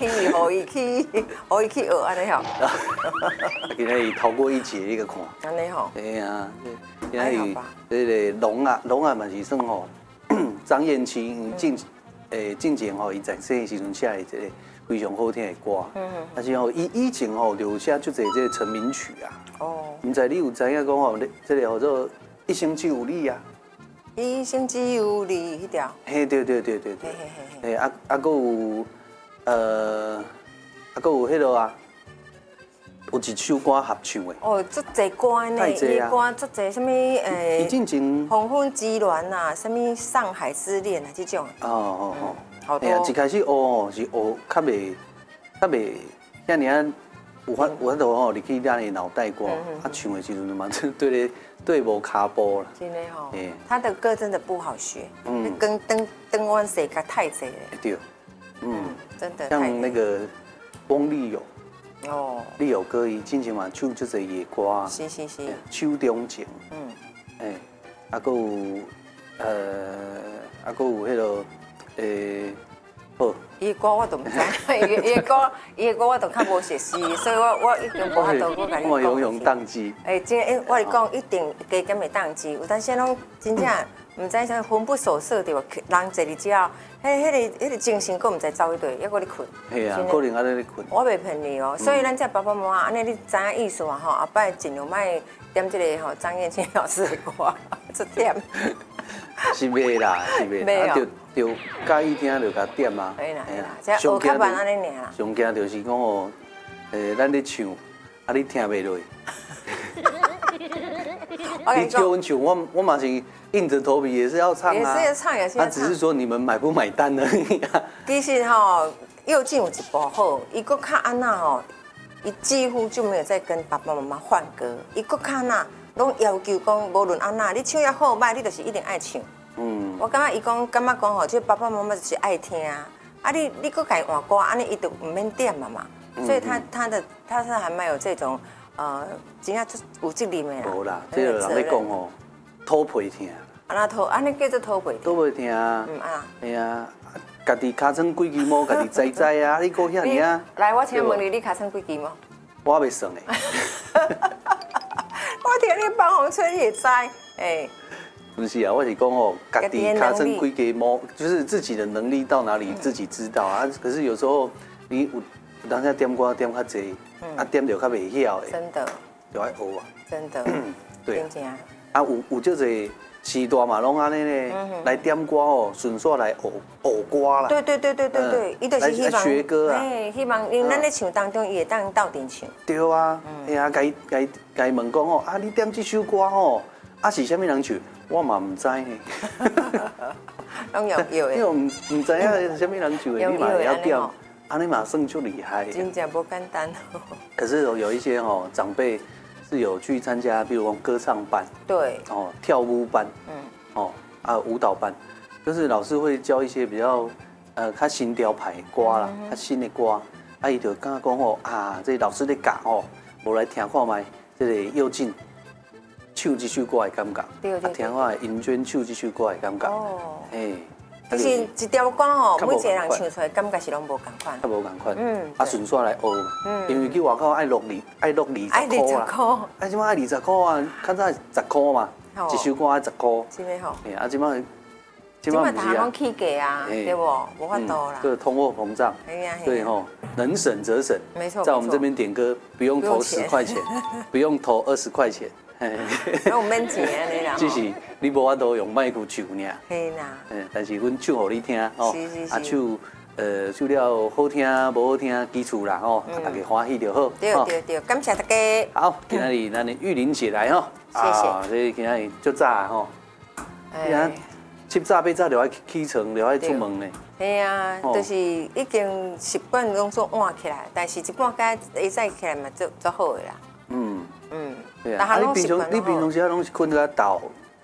去，互伊去学安尼吼。 今仔日逃过一劫，你个看。 安尼吼。 对啊，今仔日这个龙啊嘛是算吼，张燕青进前吼，伊在生的时阵写的一个非常好听的歌。但是吼，以前吼就写就这个成名曲啊。哦。唔知你有知影讲吼，这个叫做一生只有你啊。 一生只有你，迄条。 嘿，对。嘿，啊，搁有搁有迄落啊，有一首歌合唱的。 哦，足侪歌呢，伊歌足侪，什么伊进前黄昏之恋呐，什么上海之恋啊，这种。 哦， 好多。 哎呀，一开始学哦是学较袂遐尔有法度吼，入去咱的脑袋瓜，啊唱的时阵嘛，对无骹步啦。 真的吼，他的歌真的不好学，跟灯湾世界太侪了。 对， 真的。 像那个翁立友， 哦， 立友哥伊之前嘛唱足侪野歌啊， 是。 手中情，啊，搁有迄落好。 伊歌我都唔知，伊的歌我都较无熟悉，所以我已经无法度我甲你讲。 我永永宕机。 我是讲一定加减会宕机，有当时拢真正唔知啥魂不守舍对无？人坐伫遮，迄个精神佫唔知走去佗，还佫咧困。 系啊，可能安尼咧困。 我袂骗你哦，所以咱这爸爸妈妈安尼你知影意思啊吼，后摆尽量莫点这个吼张燕青老师的歌，出点。 是袂啦，就介意听就甲点啊。 哎呀，这学较慢安尼尔。 上惊就是讲哦，咱咧唱，啊你听袂落。你叫阮唱，我嘛是硬着头皮也是要唱啊。 也是要唱，也是要唱。 他只是说你们买不买单而已啊。 其实吼，佑靖有一部好，伊佫较安那吼，伊几乎就没有在跟爸爸妈妈换歌，伊佫较那。拢要求讲，无论安那，你唱也好歹，你就是一定爱唱。我感觉伊感觉讲吼，这爸爸妈妈就是爱听啊。你佫家换歌，安尼伊就唔免点嘛。所以他是还蛮有这种真正有责任的啦。 无啦，这个人咧讲吼，土皮听。 安尼叫做土皮听。 土皮听啊。哎呀，家己尻川几支毛，家己知啊，你讲遐尔啊？ 来，我请问你尻川几支毛？ 我袂算诶。 我听你放红吹也知， 不是啊，我是讲哦，家己尻川几支毛，就是自己的能力到哪里自己知道啊。可是有时候你有当下点歌点较济，点着较袂晓诶。真的。就爱学啊。真的。对。有足济时代嘛，拢安尼咧，来点歌哦，顺续来学歌啦。对，伊就是希望学歌啊。希望因咱咧唱当中，伊会当斗阵唱。对啊，哎呀，甲伊问讲哦，你点这首歌哦，是啥物人唱？我嘛唔知呢。拢有诶。因为唔知影啥物人唱的，你嘛会晓点，安尼嘛算足厉害。真正不简单。可是有一些长辈。是有去参加，比如说歌唱班，对，跳舞班，舞蹈班，就是老师会教一些比较较新潮派歌啦，较新的歌，伊就感觉讲这老师在教无来听看卖，这个佑靖唱这首歌的感觉，听看尹娟唱这首歌的感觉，其实一条歌每一个人唱出来感觉是拢无共款，无共款，顺续来学，因为去外口爱录20块啦，即摆爱20块啊，较早10块嘛，一首歌爱10块，真的吼，即摆大家拢起价啊，对不？无法度啦，这通货膨胀，对吼，能省则省，没错，在我们这边点歌不用投10块钱，不用投20块钱。我免钱安尼啦，只是你无法度用麦克唱尔。嘿啦，但是阮唱互你听哦，唱了好听无好听，基础啦吼，大家欢喜就好。对，感谢大家。好，今仔日咱的玉玲姐来吼，谢谢。所以今仔日足早吼，7早8早就要起床，就要出门呢。系啊，就是已经习惯拢做换起来，但是一半该会再起来嘛，做好的啦。对啊，你平常时啊拢是困到到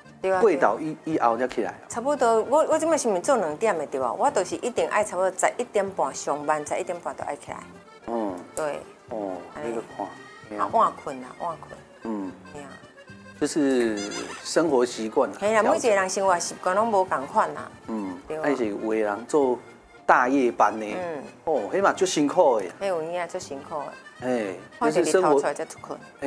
8到以后才起来。差不多，我即摆是毋是做2点的对吧？我就是一定爱差不多在1点半上班，在1点半就爱起来。对。你个看。晚困啦，晚困。对啊。就是生活习惯。系啦，每一个人生活习惯拢无共款啦。对啊。还是有的人做大夜班呢，哦，迄嘛足辛苦的， 迄有影足辛苦的， 哎， 我就是生活日头出来才出困。